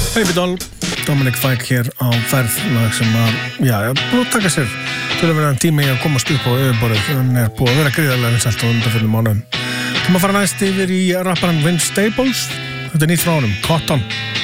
Baby Doll, Dominic Fike hér á ferð, lag sem að, búið að taka sér töluverðan tími að komast upp á yfirborðið, hann búið að vera gríðarlega vinsælt á undanförnum mánuðum. Þú maður fara næst yfir í rapparann Vince Staples, þetta nýtt frá honum, Cotton.